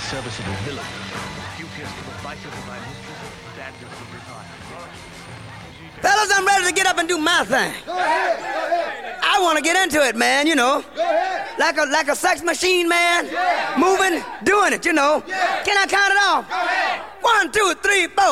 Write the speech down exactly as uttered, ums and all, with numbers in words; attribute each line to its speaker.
Speaker 1: serviceable villain. Duteous to the vices of thy mistress, standards of retire.
Speaker 2: Fellas, I'm ready to get up and do my thing.
Speaker 3: Go ahead, go ahead.
Speaker 2: I want to get into it, man, you know.
Speaker 3: Go ahead.
Speaker 2: Like a like a sex machine, man.
Speaker 3: Yeah.
Speaker 2: Moving, doing it, you know.
Speaker 3: Yeah.
Speaker 2: Can I count it off?
Speaker 3: Go ahead.
Speaker 2: One, two, three, four.